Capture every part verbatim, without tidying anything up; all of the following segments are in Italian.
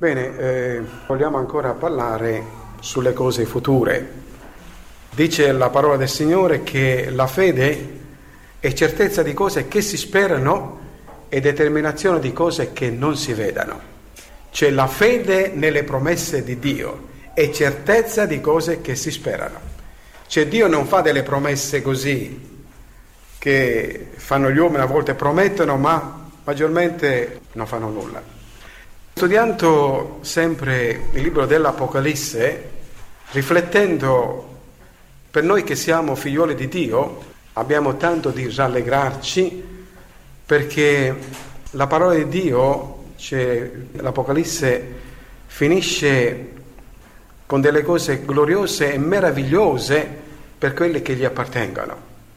Bene, eh, vogliamo ancora parlare sulle cose future. Dice la parola del Signore che la fede è certezza di cose che si sperano e determinazione di cose che non si vedano. C'è la fede nelle promesse di Dio e certezza di cose che si sperano. Cioè Dio non fa delle promesse così che fanno gli uomini, a volte promettono ma maggiormente non fanno nulla. Studiando sempre il libro dell'Apocalisse, riflettendo, per noi che siamo figlioli di Dio, abbiamo tanto di rallegrarci perché la parola di Dio, cioè l'Apocalisse, finisce con delle cose gloriose e meravigliose per quelli che gli appartengono,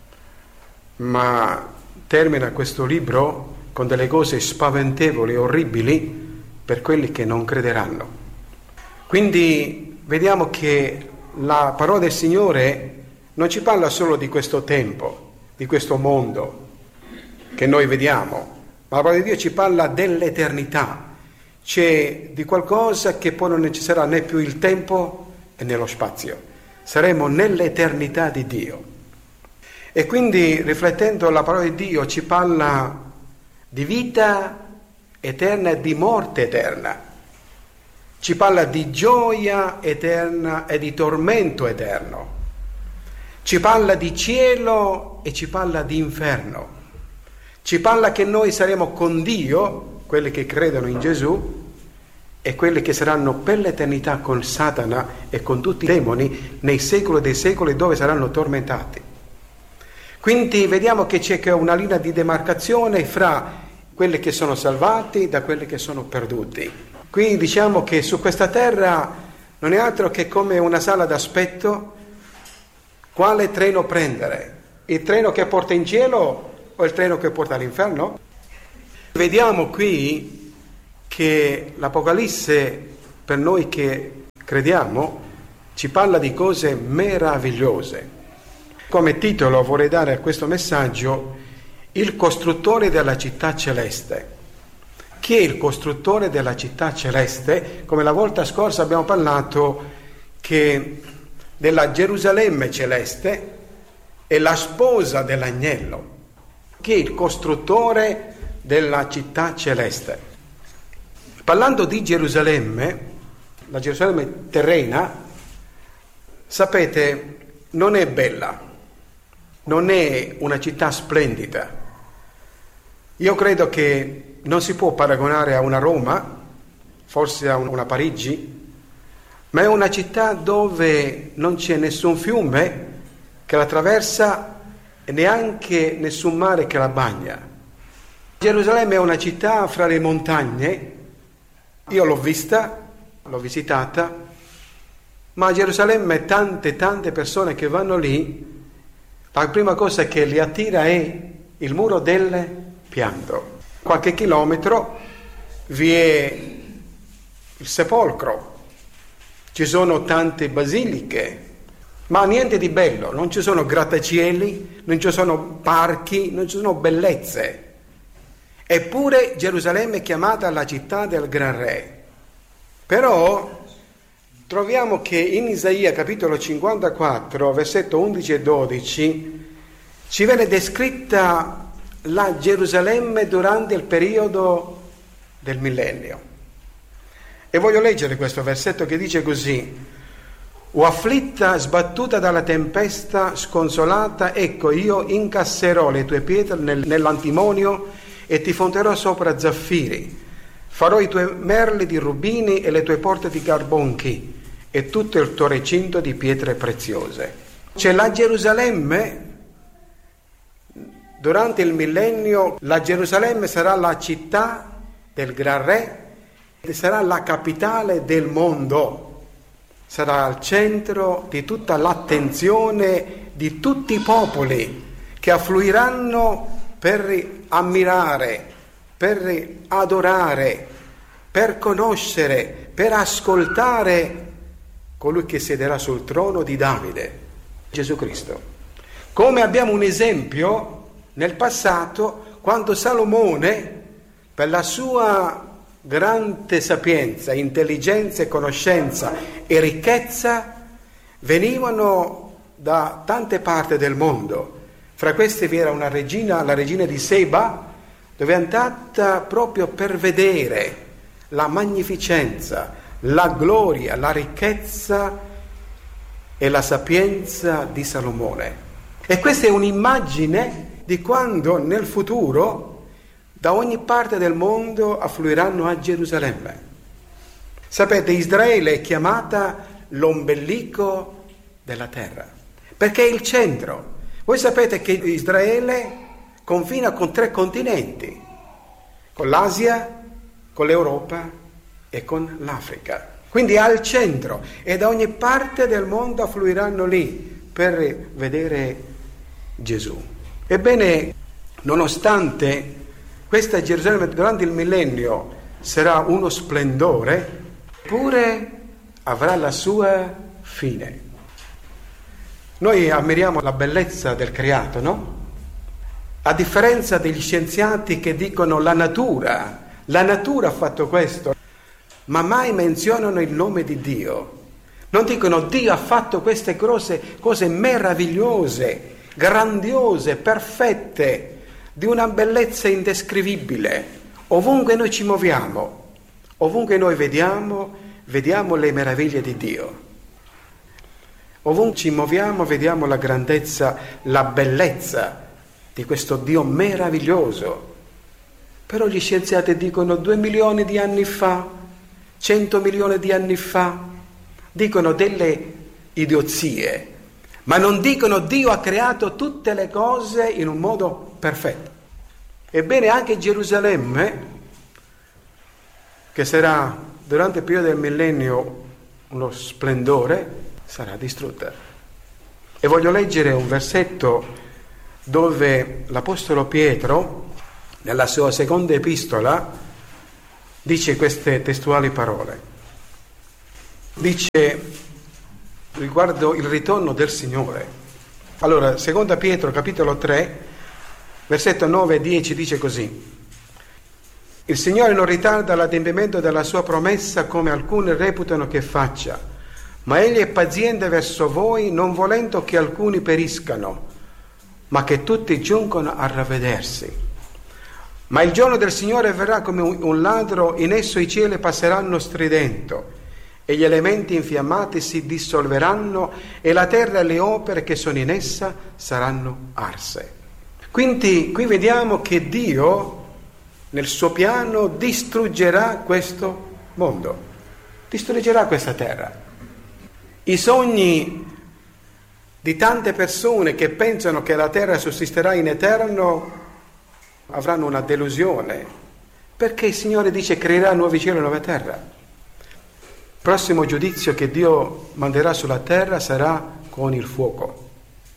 ma termina questo libro con delle cose spaventevoli e orribili per quelli che non crederanno. Quindi vediamo che la parola del Signore non ci parla solo di questo tempo, di questo mondo che noi vediamo, ma la parola di Dio ci parla dell'eternità, cioè di qualcosa che poi non ci sarà né più il tempo e né lo spazio. Saremo nell'eternità di Dio. E quindi, riflettendo la parola di Dio, ci parla di vita eterna e di morte eterna. Ci parla di gioia eterna e di tormento eterno. Ci parla di cielo e ci parla di inferno. Ci parla che noi saremo con Dio, quelli che credono in Gesù, e quelli che saranno per l'eternità con Satana e con tutti i demoni nei secoli dei secoli, dove saranno tormentati. Quindi vediamo che c'è una linea di demarcazione fra quelli che sono salvati da quelli che sono perduti. Qui diciamo che su questa terra non è altro che come una sala d'aspetto. Quale treno prendere? Il treno che porta in cielo o il treno che porta all'inferno? Vediamo qui che l'Apocalisse, per noi che crediamo, ci parla di cose meravigliose. Come titolo vorrei dare a questo messaggio: il costruttore della città celeste. Chi è il costruttore della città celeste? Come la volta scorsa abbiamo parlato che della Gerusalemme celeste è la sposa dell'agnello. Chi è il costruttore della città celeste? Parlando di Gerusalemme, la Gerusalemme terrena, sapete, non è bella, non è una città splendida. Io credo che non si può paragonare a una Roma, forse a una Parigi, ma è una città dove non c'è nessun fiume che la attraversa e neanche nessun mare che la bagna. Gerusalemme è una città fra le montagne. Io l'ho vista, l'ho visitata, ma a Gerusalemme tante tante persone che vanno lì, la prima cosa che li attira è il muro del pianto. Qualche chilometro vi è il sepolcro, ci sono tante basiliche, ma niente di bello, non ci sono grattacieli, non ci sono parchi, non ci sono bellezze. Eppure Gerusalemme è chiamata la città del Gran Re. Però troviamo che in Isaia capitolo cinquantaquattro, versetto undici e dodici, ci viene descritta la Gerusalemme durante il periodo del millennio. E voglio leggere questo versetto che dice così: o afflitta, sbattuta dalla tempesta, sconsolata, ecco io incasserò le tue pietre nel, nell'antimonio e ti fonderò sopra zaffiri, farò i tuoi merli di rubini e le tue porte di carbonchi e tutto il tuo recinto di pietre preziose. C'è la Gerusalemme. Durante il millennio la Gerusalemme sarà la città del Gran Re e sarà la capitale del mondo. Sarà al centro di tutta l'attenzione di tutti i popoli che affluiranno per ammirare, per adorare, per conoscere, per ascoltare colui che siederà sul trono di Davide, Gesù Cristo. Come abbiamo un esempio nel passato, quando Salomone, per la sua grande sapienza, intelligenza e conoscenza e ricchezza venivano da tante parti del mondo. Fra queste vi era una regina, la regina di Seba, dove è andata proprio per vedere la magnificenza, la gloria, la ricchezza e la sapienza di Salomone. E questa è un'immagine di quando nel futuro da ogni parte del mondo affluiranno a Gerusalemme. Sapete, Israele è chiamata l'ombelico della terra, perché è il centro. Voi sapete che Israele confina con tre continenti, con l'Asia, con l'Europa e con l'Africa. Quindi è al centro e da ogni parte del mondo affluiranno lì per vedere Gesù. Ebbene, nonostante questa Gerusalemme durante il millennio sarà uno splendore, pure avrà la sua fine. Noi ammiriamo la bellezza del creato, no? A differenza degli scienziati che dicono la natura, la natura ha fatto questo, ma mai menzionano il nome di Dio. Non dicono Dio ha fatto queste cose, cose meravigliose, grandiose, perfette, di una bellezza indescrivibile. Ovunque noi ci muoviamo, ovunque noi vediamo, vediamo le meraviglie di Dio. Ovunque ci muoviamo, vediamo la grandezza, la bellezza di questo Dio meraviglioso. Però gli scienziati dicono due milioni di anni fa, cento milioni di anni fa, dicono delle idiozie, ma non dicono Dio ha creato tutte le cose in un modo perfetto. Ebbene, anche Gerusalemme, che sarà durante il periodo del millennio uno splendore, sarà distrutta. E voglio leggere un versetto dove l'Apostolo Pietro, nella sua seconda epistola, dice queste testuali parole. Dice riguardo il ritorno del Signore. Allora, seconda Pietro, capitolo tre, versetto nove e dieci, dice così: il Signore non ritarda l'adempimento della sua promessa, come alcuni reputano che faccia, ma Egli è paziente verso voi, non volendo che alcuni periscano, ma che tutti giungano a ravvedersi. Ma il giorno del Signore verrà come un ladro, in esso i cieli passeranno stridendo, e gli elementi infiammati si dissolveranno, e la terra e le opere che sono in essa saranno arse. Quindi qui vediamo che Dio, nel suo piano, distruggerà questo mondo, distruggerà questa terra. I sogni di tante persone che pensano che la terra sussisterà in eterno avranno una delusione, perché il Signore dice creerà nuovi cieli e nuova terra. Il prossimo giudizio che Dio manderà sulla terra sarà con il fuoco.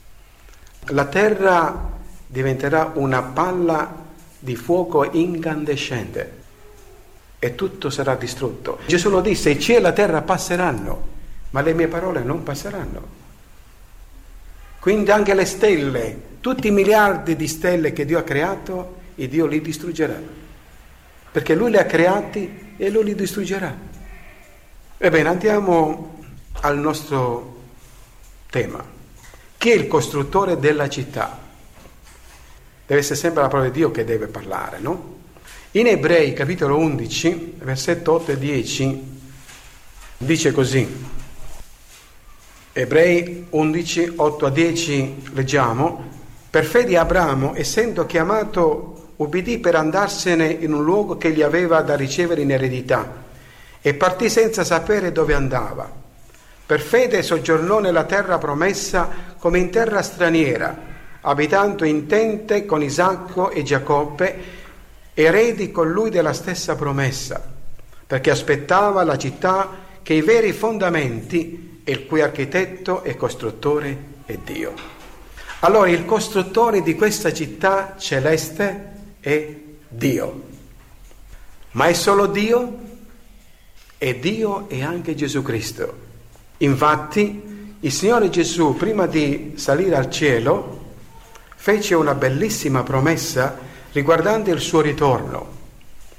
La terra diventerà una palla di fuoco incandescente e tutto sarà distrutto. Gesù lo disse: i cieli e la terra passeranno, ma le mie parole non passeranno. Quindi anche le stelle, tutti i miliardi di stelle che Dio ha creato, e Dio li distruggerà, perché Lui li ha creati e Lui li distruggerà. Ebbene, andiamo al nostro tema. Chi è il costruttore della città? Deve essere sempre la parola di Dio che deve parlare, no? In Ebrei, capitolo undici, versetto otto e dieci, dice così. Ebrei undici, otto a dieci, leggiamo: per fede Abramo, essendo chiamato, ubbidì per andarsene in un luogo che gli aveva da ricevere in eredità, e partì senza sapere dove andava. Per fede soggiornò nella terra promessa come in terra straniera, abitando in tente con Isacco e Giacobbe, eredi con lui della stessa promessa, perché aspettava la città che i veri fondamenti, il cui architetto e costruttore è Dio. Allora il costruttore di questa città celeste è Dio. Ma è solo Dio? E Dio è anche Gesù Cristo. Infatti il Signore Gesù, prima di salire al cielo, fece una bellissima promessa riguardante il suo ritorno.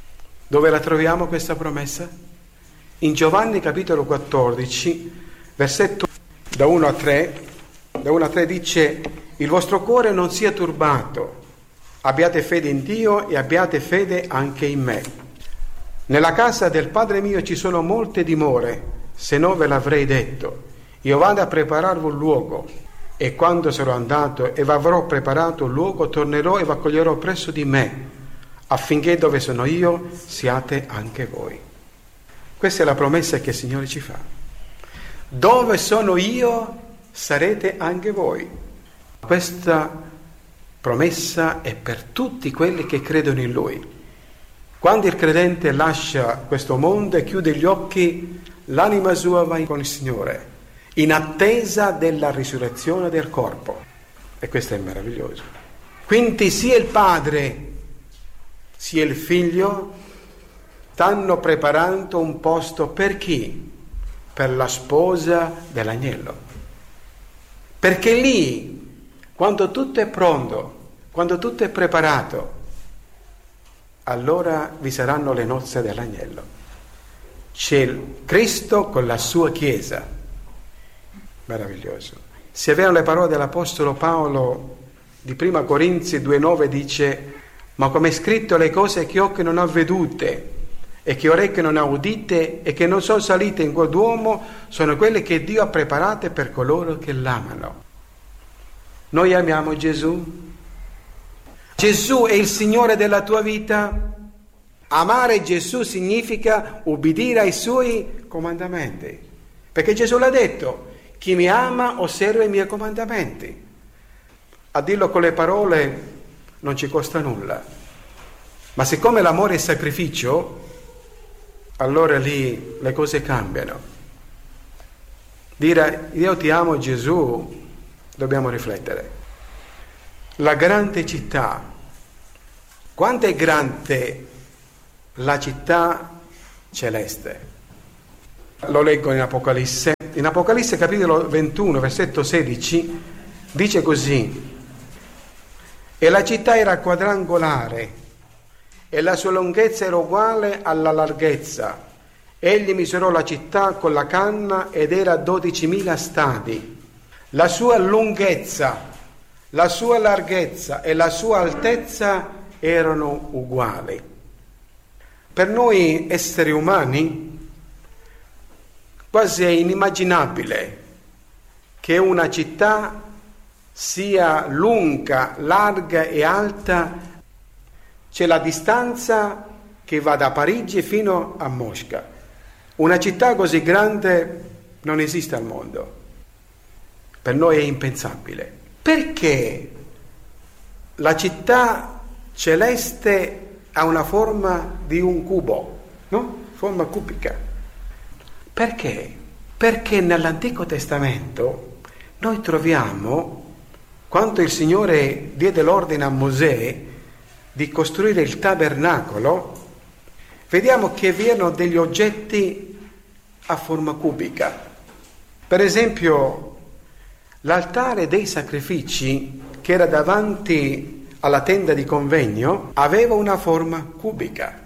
Dove la troviamo questa promessa? In Giovanni capitolo quattordici, versetto da uno a tre, da uno a tre dice: il vostro cuore non sia turbato, abbiate fede in Dio e abbiate fede anche in me. Nella casa del Padre mio ci sono molte dimore, se no ve l'avrei detto. Io vado a prepararvi un luogo, e quando sarò andato e vi avrò preparato un luogo, tornerò e vi accoglierò presso di me, affinché dove sono io siate anche voi. Questa è la promessa che il Signore ci fa. Dove sono io sarete anche voi. Questa promessa è per tutti quelli che credono in Lui. Quando il credente lascia questo mondo e chiude gli occhi, l'anima sua va con il Signore, in attesa della risurrezione del corpo. E questo è meraviglioso. Quindi sia il Padre sia il Figlio stanno preparando un posto per chi? Per la sposa dell'agnello. Perché lì, quando tutto è pronto, quando tutto è preparato, allora vi saranno le nozze dell'agnello. C'è il Cristo con la sua Chiesa. Meraviglioso. Se è vero le parole dell'Apostolo Paolo di prima Corinzi due nove dice: ma come è scritto, le cose che occhio non ha vedute e che orecchie non ha udite e che non sono salite in cuore d'uomo sono quelle che Dio ha preparate per coloro che l'amano. Noi amiamo Gesù. Gesù è il Signore della tua vita. Amare Gesù significa ubbidire ai Suoi comandamenti, perché Gesù l'ha detto: chi mi ama osserva i miei comandamenti. A dirlo con le parole non ci costa nulla, ma siccome l'amore è sacrificio, allora lì le cose cambiano. Dire io ti amo Gesù, dobbiamo riflettere. La grande città, quanto è grande la città celeste? Lo leggo in Apocalisse. In Apocalisse capitolo ventuno, versetto sedici, dice così: e la città era quadrangolare e la sua lunghezza era uguale alla larghezza. Egli misurò la città con la canna ed era dodicimila stadi. La sua lunghezza, la sua larghezza e la sua altezza erano uguali. Per noi esseri umani quasi è inimmaginabile che una città sia lunga, larga e alta. C'è la distanza che va da Parigi fino a Mosca. Una città così grande non esiste al mondo. Per noi è impensabile. Perché la città celeste ha una forma di un cubo, no? Forma cubica. Perché? Perché nell'Antico Testamento noi troviamo, quando il Signore diede l'ordine a Mosè di costruire il tabernacolo, vediamo che vi erano degli oggetti a forma cubica. Per esempio, l'altare dei sacrifici, che era davanti alla tenda di convegno, aveva una forma cubica.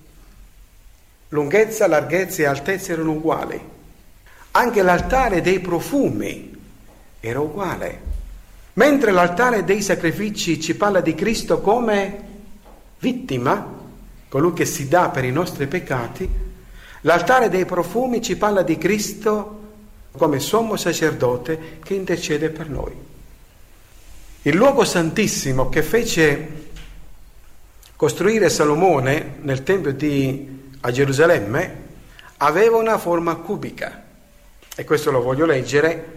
Lunghezza, larghezza e altezza erano uguali. Anche l'altare dei profumi era uguale. Mentre l'altare dei sacrifici ci parla di Cristo come vittima, colui che si dà per i nostri peccati, l'altare dei profumi ci parla di Cristo come sommo sacerdote che intercede per noi. Il luogo santissimo che fece costruire Salomone nel Tempio di, a Gerusalemme aveva una forma cubica, e questo lo voglio leggere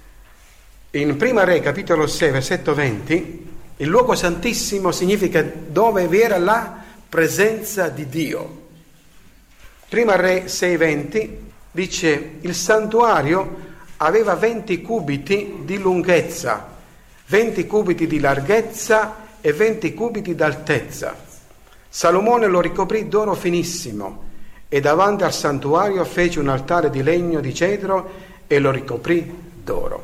in Prima Re capitolo sei versetto venti. Il luogo santissimo significa dove vi era la presenza di Dio. Prima Re sei venti dice: il santuario aveva venti cubiti di lunghezza, venti cubiti di larghezza e venti cubiti d'altezza. Salomone lo ricoprì d'oro finissimo e davanti al santuario fece un altare di legno di cedro e lo ricoprì d'oro.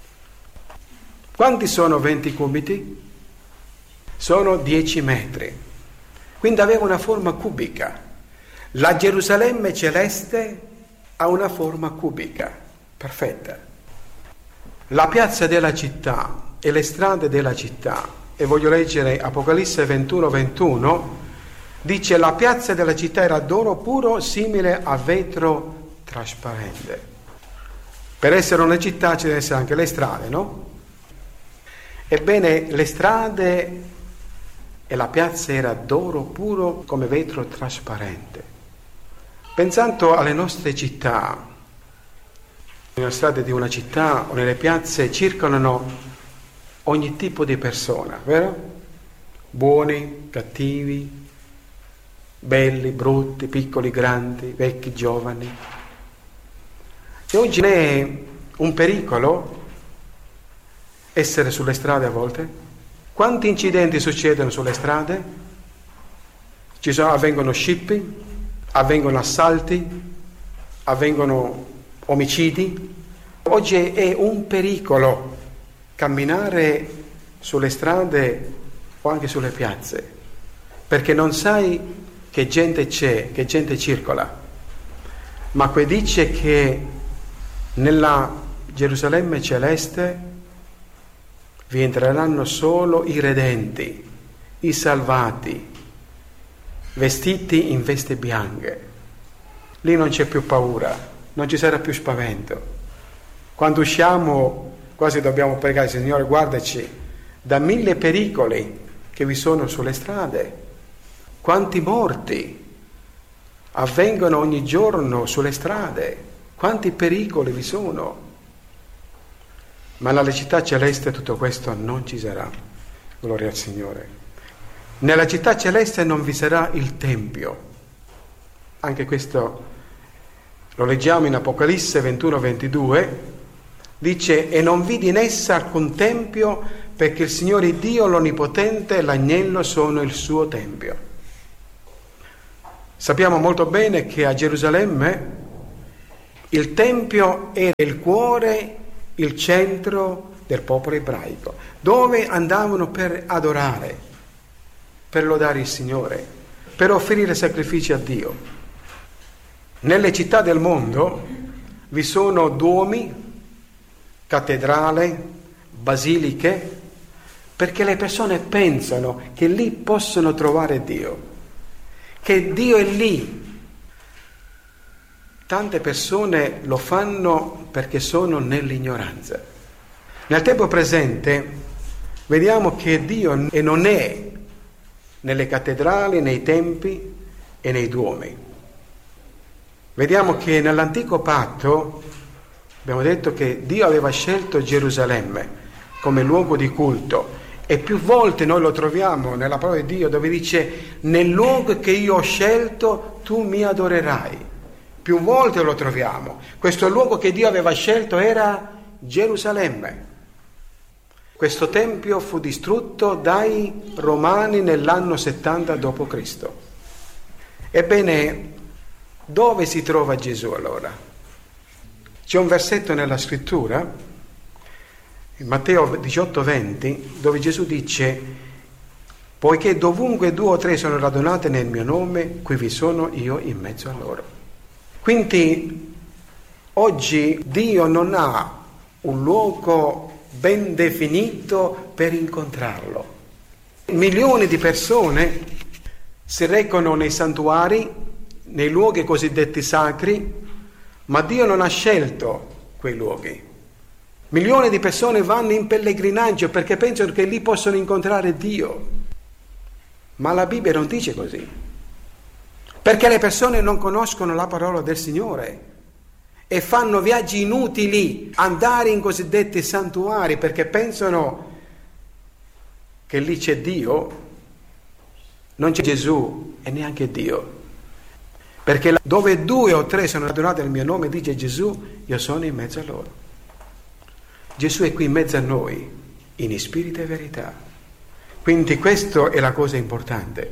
Quanti sono venti cubiti? Sono dieci metri. Quindi aveva una forma cubica. La Gerusalemme celeste ha una forma cubica, perfetta. La piazza della città e le strade della città, e voglio leggere Apocalisse ventuno ventuno, dice: la piazza della città era d'oro puro simile a vetro trasparente. Per essere una città ci devono essere anche le strade, no? Ebbene, le strade e la piazza era d'oro puro come vetro trasparente. Pensando alle nostre città, nelle strade di una città o nelle piazze circolano ogni tipo di persona, vero? Buoni, cattivi, belli, brutti, piccoli, grandi, vecchi, giovani. E oggi è un pericolo essere sulle strade a volte? Quanti incidenti succedono sulle strade? Ci sono, avvengono scippi, avvengono assalti, avvengono omicidi. Oggi è un pericolo camminare sulle strade o anche sulle piazze, perché non sai che gente c'è, che gente circola. Ma qui dice che nella Gerusalemme celeste vi entreranno solo i redenti, i salvati, vestiti in vesti bianche. Lì non c'è più paura, non ci sarà più spavento. Quando usciamo quasi dobbiamo pregare: Signore, guardaci da mille pericoli che vi sono sulle strade. Quanti morti avvengono ogni giorno sulle strade, quanti pericoli vi sono. Ma nella città celeste tutto questo non ci sarà. Gloria al Signore. Nella città celeste non vi sarà il tempio. Anche questo lo leggiamo in Apocalisse ventuno ventidue. Dice: e non vidi in essa alcun tempio, perché il Signore Dio l'Onnipotente e l'Agnello sono il suo tempio. Sappiamo molto bene che a Gerusalemme il tempio era il cuore, il centro del popolo ebraico, dove andavano per adorare, per lodare il Signore, per offrire sacrifici a Dio. Nelle città del mondo vi sono duomi, cattedrale, basiliche, perché le persone pensano che lì possono trovare Dio, che Dio è lì. Tante persone lo fanno perché sono nell'ignoranza. Nel tempo presente vediamo che Dio non è nelle cattedrali, nei templi e nei duomi. Vediamo che nell'antico patto abbiamo detto che Dio aveva scelto Gerusalemme come luogo di culto, e più volte noi lo troviamo nella parola di Dio, dove dice: nel luogo che io ho scelto tu mi adorerai. Più volte lo troviamo. Questo luogo che Dio aveva scelto era Gerusalemme. Questo tempio fu distrutto dai Romani nell'anno settanta dopo Cristo. Ebbene, dove si trova Gesù allora? C'è un versetto nella scrittura, in Matteo diciotto venti, dove Gesù dice: poiché dovunque due o tre sono radunate nel mio nome, qui vi sono io in mezzo a loro. Quindi oggi Dio non ha un luogo ben definito per incontrarlo. Milioni di persone si recano nei santuari, nei luoghi cosiddetti sacri, ma Dio non ha scelto quei luoghi. Milioni di persone vanno in pellegrinaggio perché pensano che lì possono incontrare Dio. Ma la Bibbia non dice così. Perché le persone non conoscono la parola del Signore e fanno viaggi inutili, andare in cosiddetti santuari, perché pensano che lì c'è Dio. Non c'è Gesù e neanche Dio. Perché dove due o tre sono radunati nel mio nome, dice Gesù, io sono in mezzo a loro. Gesù è qui in mezzo a noi, in spirito e verità. Quindi questa è la cosa importante.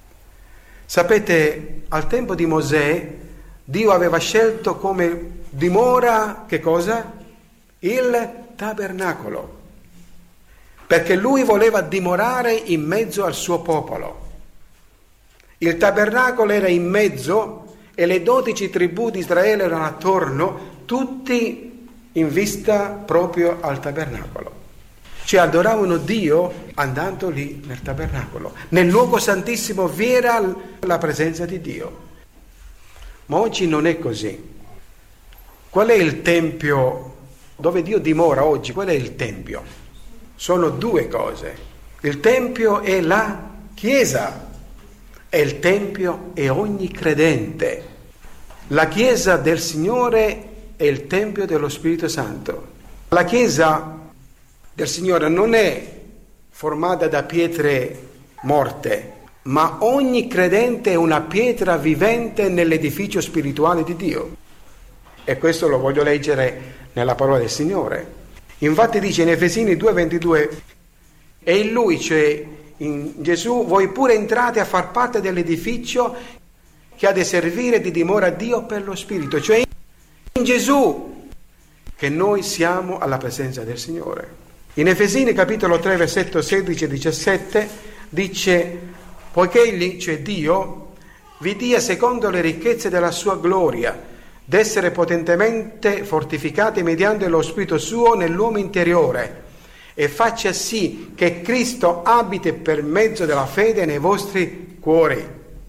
Sapete, al tempo di Mosè, Dio aveva scelto come dimora, che cosa? Il tabernacolo. Perché lui voleva dimorare in mezzo al suo popolo. Il tabernacolo era in mezzo e le dodici tribù di Israele erano attorno, tutti in vista proprio al tabernacolo. Cioè adoravano Dio andando lì nel tabernacolo. Nel luogo santissimo vi era la presenza di Dio. Ma oggi non è così. Qual è il tempio dove Dio dimora oggi? Qual è il tempio? Sono due cose. Il tempio è la Chiesa e il tempio è ogni credente. La Chiesa del Signore è il tempio dello Spirito Santo. La Chiesa del Signore non è formata da pietre morte, ma ogni credente è una pietra vivente nell'edificio spirituale di Dio. E questo lo voglio leggere nella parola del Signore. Infatti dice in Efesini due ventidue: e in Lui, cioè in Gesù, voi pure entrate a far parte dell'edificio che ha di servire di dimora a Dio per lo Spirito. Cioè in Gesù che noi siamo alla presenza del Signore. In Efesini capitolo tre versetto sedici e diciassette dice: poiché Egli, cioè Dio, vi dia secondo le ricchezze della sua gloria d'essere potentemente fortificati mediante lo Spirito suo nell'uomo interiore, e faccia sì che Cristo abiti per mezzo della fede nei vostri cuori.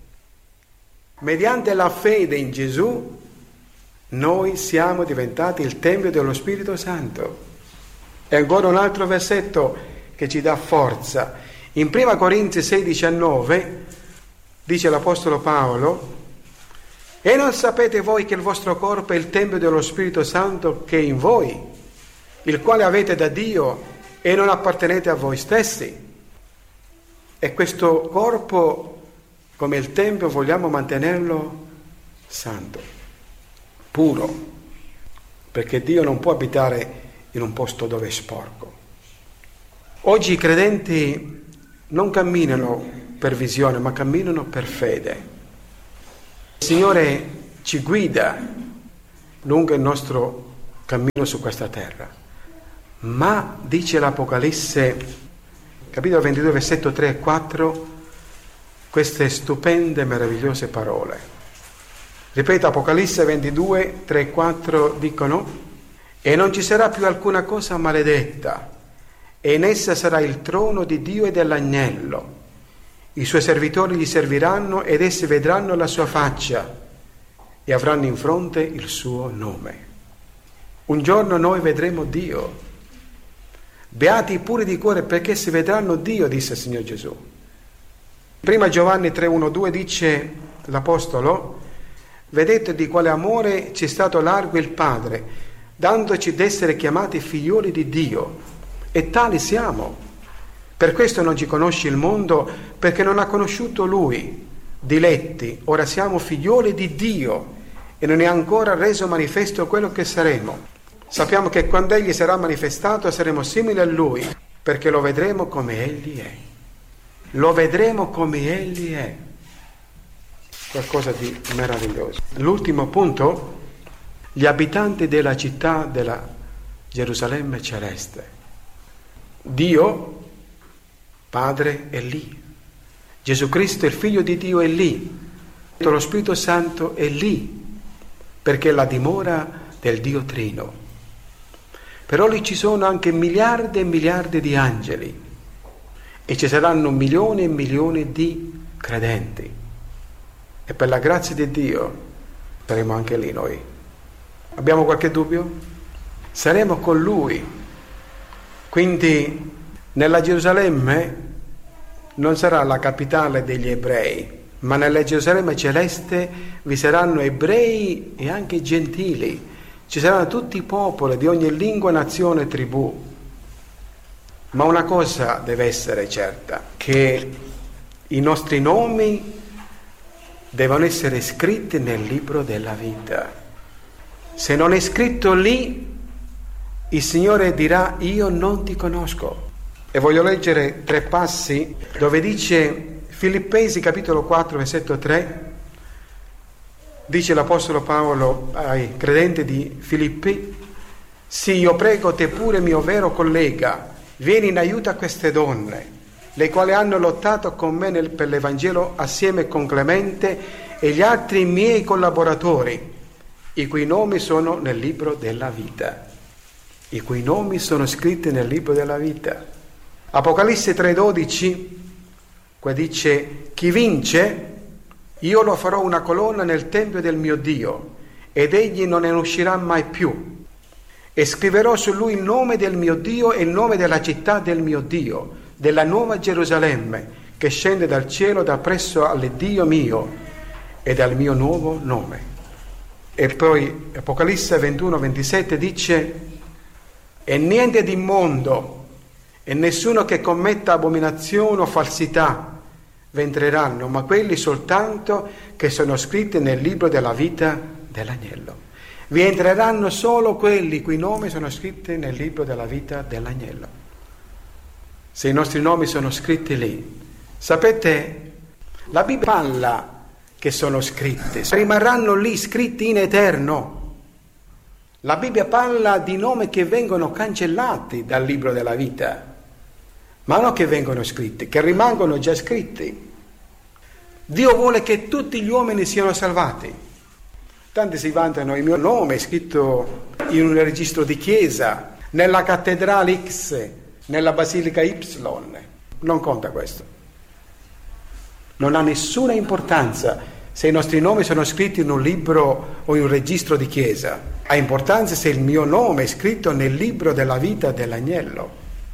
Mediante la fede in Gesù noi siamo diventati il Tempio dello Spirito Santo. E ancora un altro versetto che ci dà forza. In prima Corinzi sei diciannove dice l'Apostolo Paolo: e non sapete voi che il vostro corpo è il Tempio dello Spirito Santo che è in voi, il quale avete da Dio e non appartenete a voi stessi? E questo corpo, come il Tempio, vogliamo mantenerlo santo, puro, perché Dio non può abitare in un posto dove è sporco. Oggi i credenti non camminano per visione, ma camminano per fede. Il Signore ci guida lungo il nostro cammino su questa terra, ma dice l'Apocalisse, capitolo ventidue, versetto tre e quattro, queste stupende e meravigliose parole. Ripeto, Apocalisse ventidue, tre e quattro dicono: e non ci sarà più alcuna cosa maledetta, e in essa sarà il trono di Dio e dell'Agnello. I suoi servitori gli serviranno ed essi vedranno la sua faccia e avranno in fronte il suo nome. Un giorno noi vedremo Dio. Beati i puri di cuore, perché si vedranno Dio, disse il Signor Gesù. Prima Giovanni tre uno due dice l'Apostolo: vedete di quale amore ci è stato largo il Padre, dandoci d'essere chiamati figlioli di Dio, e tali siamo. Per questo non ci conosce il mondo, perché non ha conosciuto Lui. Diletti, ora siamo figlioli di Dio e non è ancora reso manifesto quello che saremo. Sappiamo che quando Egli sarà manifestato saremo simili a Lui, perché lo vedremo come Egli è. Lo vedremo come Egli è. Qualcosa di meraviglioso. L'ultimo punto: gli abitanti della città della Gerusalemme celeste. Dio Padre è lì, Gesù Cristo il Figlio di Dio è lì, lo Spirito Santo è lì, perché è la dimora del Dio Trino. Però lì ci sono anche miliardi e miliardi di angeli e ci saranno milioni e milioni di credenti, e per la grazia di Dio saremo anche lì noi. Abbiamo qualche dubbio? Saremo con Lui. Quindi nella Gerusalemme non sarà la capitale degli ebrei, ma nella Gerusalemme celeste vi saranno ebrei e anche gentili. Ci saranno tutti i popoli di ogni lingua, nazione e tribù. Ma una cosa deve essere certa, che i nostri nomi devono essere scritti nel libro della vita. Se non è scritto lì, il Signore dirà: io non ti conosco. E voglio leggere tre passi dove dice, Filippesi capitolo quattro versetto tre, dice l'Apostolo Paolo ai credenti di Filippi: sì, io prego te pure, mio vero collega, vieni in aiuto a queste donne, le quali hanno lottato con me nel, per l'Evangelo assieme con Clemente e gli altri miei collaboratori, i cui nomi sono nel libro della vita. I cui nomi sono scritti nel libro della vita. Apocalisse tre dodici, qua dice: chi vince, io lo farò una colonna nel tempio del mio Dio, ed egli non ne uscirà mai più. E scriverò su lui il nome del mio Dio e il nome della città del mio Dio, della nuova Gerusalemme, che scende dal cielo da presso all'Iddio mio e dal mio nuovo nome. E poi Apocalisse ventuno ventisette dice: e niente di immondo e nessuno che commetta abominazione o falsità vi entreranno, ma quelli soltanto che sono scritti nel libro della vita dell'agnello. Vi entreranno solo quelli cui nomi sono scritti nel libro della vita dell'agnello. Se i nostri nomi sono scritti lì, sapete, la Bibbia parla che sono scritti, rimarranno lì scritti in eterno. La Bibbia parla di nomi che vengono cancellati dal libro della vita, ma non che vengono scritti, che rimangono già scritti. Dio vuole che tutti gli uomini siano salvati. Tanti si vantano: il mio nome è scritto in un registro di chiesa, nella cattedrale X, nella basilica Y. Non conta questo. Non ha nessuna importanza se i nostri nomi sono scritti in un libro o in un registro di chiesa. Ha importanza se il mio nome è scritto nel libro della vita dell'agnello.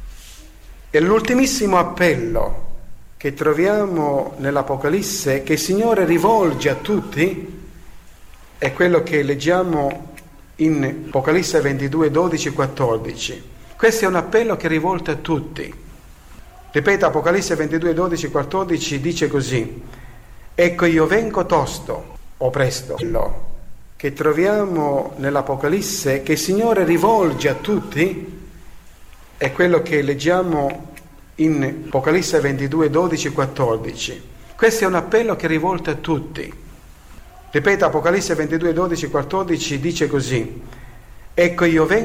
E l'ultimissimo appello che troviamo nell'Apocalisse, che il Signore rivolge a tutti, è quello che leggiamo in Apocalisse ventidue dodici quattordici. Questo è un appello che rivolta a tutti. Ripeto, Apocalisse ventidue dodici quattordici dice così: ecco io vengo tosto o presto. Che troviamo nell'Apocalisse, che il Signore rivolge a tutti, è quello che leggiamo in Apocalisse ventidue dodici quattordici. Questo è un appello che rivolta a tutti. Ripeto, Apocalisse ventidue dodici quattordici dice così: ecco io vengo